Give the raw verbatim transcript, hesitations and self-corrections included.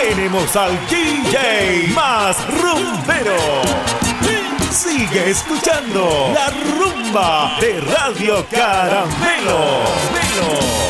tenemos al D J más rumbero. Sigue escuchando la rumba de Radio Caramelo. Melo.